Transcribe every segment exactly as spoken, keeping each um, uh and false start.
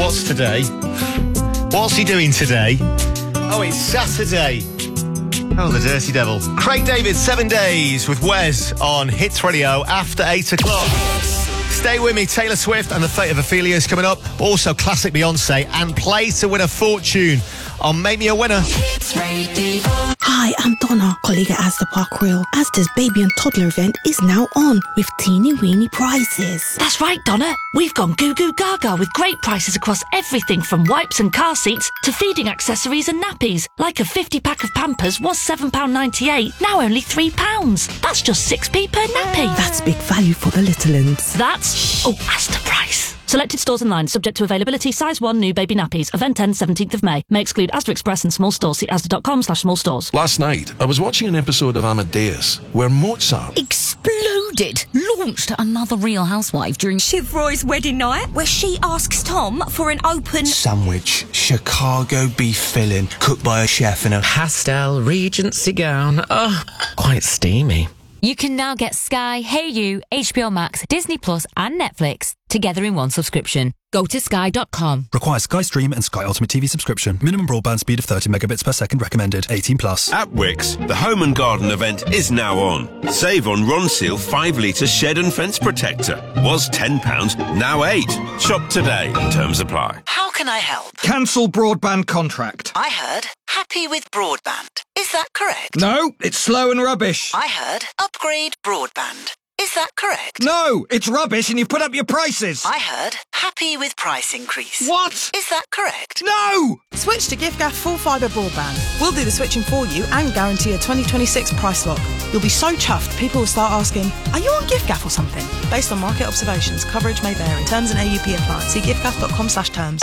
What's today? What's he doing today? Oh, it's Saturday. Oh, the dirty devil. Craig David, Seven Days with Wes on Hits Radio after eight o'clock. Stay with me. Taylor Swift and The Fate of Ophelia is coming up. Also, classic Beyonce and Play to Win a Fortune on Make Me a Winner. Hi, I'm Donna, colleague at Asda Park Royal. Asda's baby and toddler event is now on with teeny weeny prizes. That's right, Donna. We've gone goo goo gaga with great prices across everything from wipes and car seats to feeding accessories and nappies. Like a fifty pack of Pampers was seven pounds ninety-eight, now only three pounds. That's just six p per nappy. That's big value for the little uns. That's, oh, Asda price. Selected stores online, subject to availability, size one, new baby nappies. Event ends seventeenth of May. May exclude Asda Express and small stores. See asda.com slash small stores. Last night, I was watching an episode of Amadeus where Mozart exploded, launched another Real Housewife during Shiv Roy's wedding night, where she asks Tom for an open sandwich, Chicago beef filling, cooked by a chef in a pastel Regency gown. Oh, quite steamy. You can now get Sky, Hey You, H B O Max, Disney Plus and Netflix together in one subscription. Go to sky dot com. Requires Sky Stream and Sky Ultimate T V subscription. Minimum broadband speed of thirty megabits per second recommended. eighteen plus. At Wickes, the Home and Garden event is now on. Save on Ronseal five litre shed and fence protector. Was ten pounds, now eight. Shop today. Terms apply. How can I help? Cancel broadband contract. I heard happy with broadband. Is that correct? No, it's slow and rubbish. I heard upgrade broadband. Is that correct? No, it's rubbish and you've put up your prices. I heard happy with price increase. What? Is that correct? No! Switch to giffgaff full fibre broadband. We'll do the switching for you and guarantee a twenty twenty-six price lock. You'll be so chuffed, people will start asking, are you on giffgaff or something? Based on market observations, coverage may vary. Terms and A U P apply. See giffgaff.com slash terms.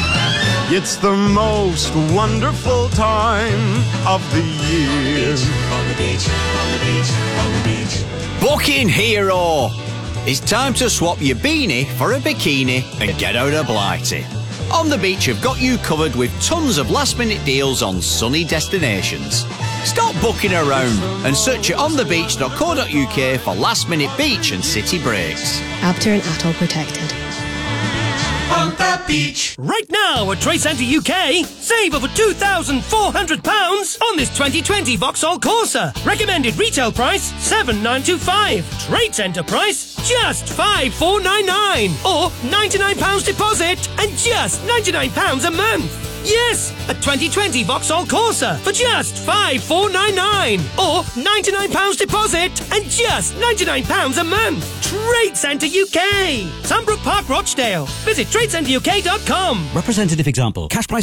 It's the most wonderful time of the year. On the beach, on the beach, on the beach. Booking Hero! It's time to swap your beanie for a bikini and get out of Blighty. On the beach have got you covered with tons of last minute deals on sunny destinations. Stop booking around and search at on the beach dot co dot U K for last minute beach and city breaks. Abter and Atoll protected. On the beach. Right now at Trade Centre U K, save over two thousand four hundred pounds on this twenty twenty Vauxhall Corsa. Recommended retail price seven thousand nine hundred twenty-five. Trade Centre price just five thousand four hundred ninety-nine. Or ninety-nine pounds deposit and just ninety-nine pounds a month. Yes, a twenty twenty Vauxhall Corsa for just five thousand four hundred ninety-nine. Or ninety-nine pounds deposit and just ninety-nine pounds a month. Trade Centre U K. Sunbrook Park, Rochdale. Visit trade centre U K dot com. Representative example. Cash price